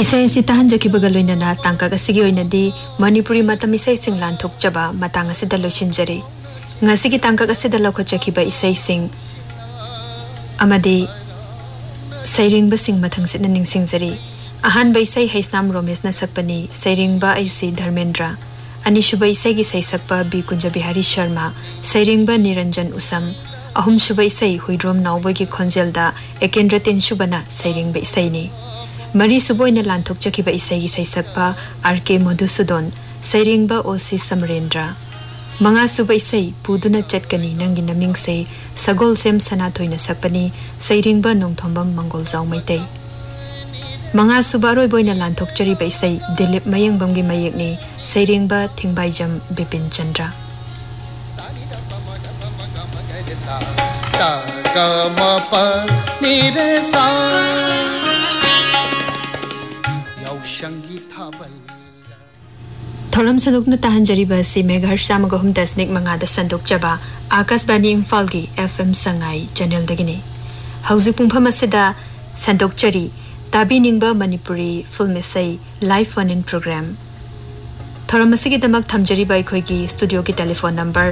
Isai si tahan jaki bagaloina na tangka kasigi oina di Manipuri matam isai sing lanthok chaba matang asida loichinjari. Ngasigi tangka kasida lauka jaki ba isai sing amadi sairing ba sing mathang sit na ningsing jari. Ahan ba isai haisnam Romesh na sakpani sairing ba aisi Dharmendra. Anishuba isai gi sai sakpa B Kunja Bihari Sharma, sairing ba Niranjan Usam. Ahum shuba isai huidrom nauba gi khonjelda Ekendra Tinshubana sairing ba isai ni. Mari suboina lanthok chaki ba isai gi sai sakpa RK Madhusudon, sairing ba OC Samrendra. Manga suba isai puduna chatkani nangi naming se Sagol Sem Sanathoina sakpani sairing ba Nongthombam Mangol Jaw Maitai. Manga suba roi boina lanthok chari ba isai Dilip Mayangbam gi mayek ni sairing ba Thingbaijam Bipin Chandra. Sa ga ma pa ni re sa yaw sangitha bal Thoram sadok na tahan jari ba si Megharsh Samagahum Dasnik mangada sandok chaba Akashbani Imphal gi FM Sangai channel dagini hauzik pungpham asida sandok chari tabi ningba Manipuri film essay live fun in program Thoram asigi damak thamjari ba khoi gi studio ki telephone number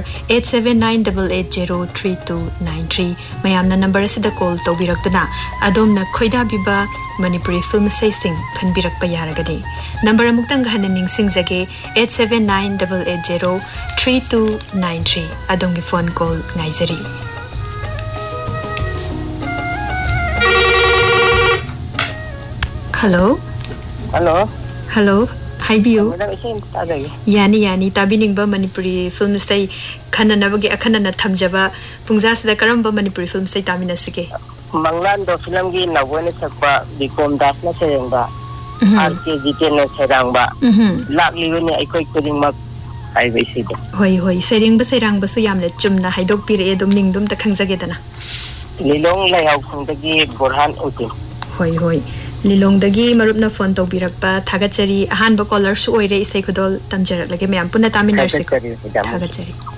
8798803293 mayamna number asida call tawbiraktuna adomna khoida biba Manipuri film essay sing khanbirak pa yaragani number amuktang gahana ningsing jage 8798803293 adongi phone call ngaijari Hello Hello Haibiyo Yani tabining ba Manipuri film say kanana bagi akanana thamjaba pungja sida karamba Manipuri film say tamina sige Manglan do film gi nawone sakba Bikom Das na serengba RK Jiten na serangba lakli woni aikoi kuding mak ai besi do hoi sereng ba serang ba su yamle chumna haidok pire edom ningdum ta khangjage dana Lilong layaw khangdagi Burhan Uti hoi Lilong dagi marupna phone to birakpa thagachari ahan ba caller su oire isai khudol tamjarak lage me ampuna tamin narse thagachari